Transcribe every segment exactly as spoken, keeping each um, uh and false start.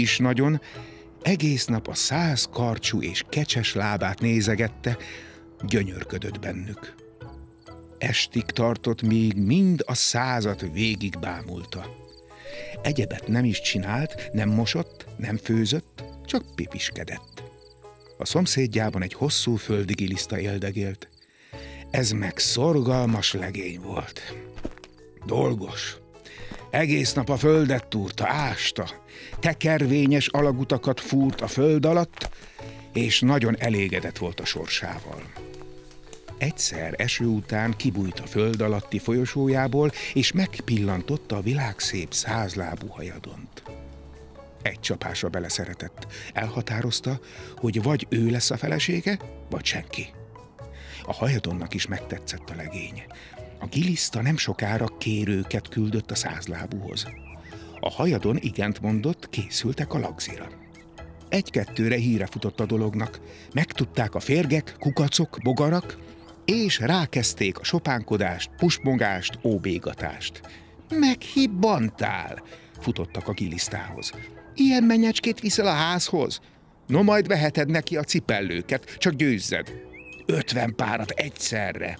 is nagyon, egész nap a száz karcsú és kecses lábát nézegette, gyönyörködött bennük. Estig tartott, míg mind a százat végig bámulta. Egyebet nem is csinált, nem mosott, nem főzött, csak pipiskedett. A szomszédjában egy hosszú földi giliszta éldegélt. Ez meg szorgalmas legény volt. Dolgos. Egész nap a földet túrta, ásta, tekervényes alagutakat fúrt a föld alatt, és nagyon elégedett volt a sorsával. Egyszer eső után kibújt a föld alatti folyosójából, és megpillantotta a világszép százlábú hajadont. Egy csapásra beleszeretett. Elhatározta, hogy vagy ő lesz a felesége, vagy senki. A hajadonnak is megtetszett a legény. A giliszta nem sokára kérőket küldött a százlábúhoz. A hajadon igent mondott, készültek a lagzira. Egy-kettőre híre futott a dolognak. Megtudták a férgek, kukacok, bogarak, és rákezdték a sopánkodást, pusmongást, óbégatást. Meghibbantál, futottak a gilisztához. Ilyen menyecskét viszel a házhoz? No, majd veheted neki a cipellőket, csak győzzed. Ötven párat egyszerre.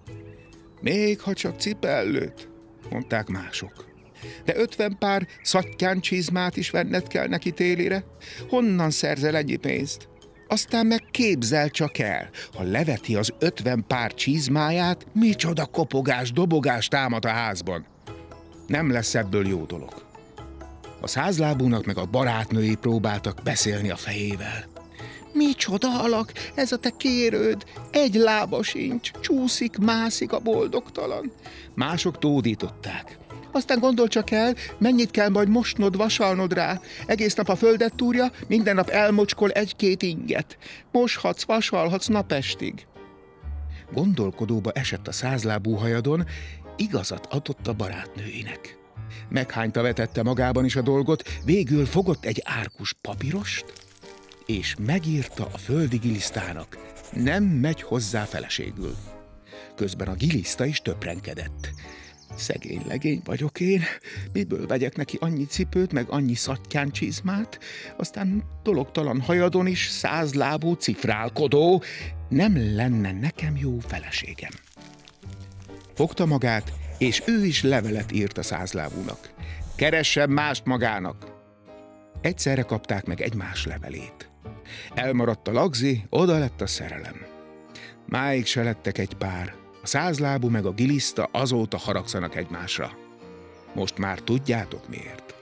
Még ha csak cipellőt, mondták mások. De ötven pár szattyán csizmát is venned kell neki télire? Honnan szerzel ennyi pénzt? Aztán meg képzel csak el, ha leveti az ötven pár csizmáját, micsoda kopogás, dobogás támad a házban. Nem lesz ebből jó dolog. A százlábúnak meg a barátnői próbáltak beszélni a fejével. Micsoda alak, ez a te kérőd, egy lába sincs, csúszik, mászik a boldogtalan. Mások tódították. Aztán gondol csak el, mennyit kell majd mosnod, vasalnod rá. Egész nap a földet túrja, minden nap elmocskol egy-két inget. Moshatsz, vasalhatsz napestig. Gondolkodóba esett a százlábú hajadon, igazat adott a barátnőinek. Meghányta vetette magában is a dolgot, végül fogott egy árkus papírost, és megírta a földi gilisztának, nem megy hozzá feleségül. Közben a giliszta is töprengkedett. Szegény legény vagyok én, miből vegyek neki annyi cipőt, meg annyi szattyán csizmát, aztán dologtalan hajadon is százlábú cifrálkodó, nem lenne nekem jó feleségem. Fogta magát, és ő is levelet írt a százlábúnak. Keressen mást magának! Egyszerre kapták meg egymás levelét. Elmaradt a lagzi, oda lett a szerelem. Máig se lettek egy pár. A százlábú meg a giliszta azóta haragszanak egymásra. Most már tudjátok miért.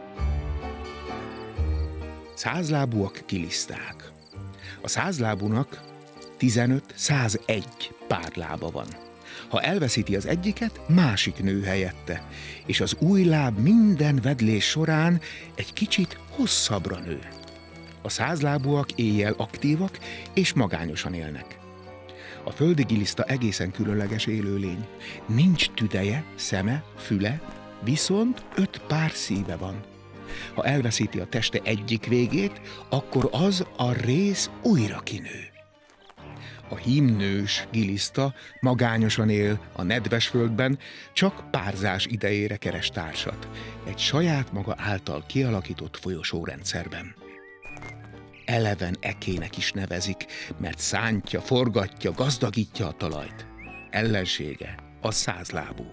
Százlábúak giliszták. A százlábúnak tizenöt százegy pár lába van. Ha elveszíti az egyiket, másik nő helyette, és az új láb minden vedlés során egy kicsit hosszabbra nő. A százlábúak éjjel aktívak és magányosan élnek. A földi giliszta egészen különleges élőlény. Nincs tüdeje, szeme, füle, viszont öt pár szíve van. Ha elveszíti a teste egyik végét, akkor az a rész újra kinő. A hímnős giliszta magányosan él a nedves földben, csak párzás idejére keres társat, egy saját maga által kialakított folyosórendszerben. Eleven ekének is nevezik, mert szántja, forgatja, gazdagítja a talajt. Ellensége a százlábú.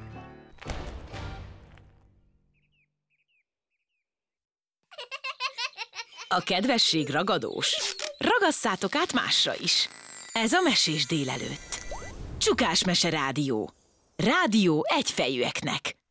A kedvesség ragadós. Ragasszátok át másra is. Ez a Mesés délelőtt. Csukás Mese Rádió. Rádió egyfejűeknek.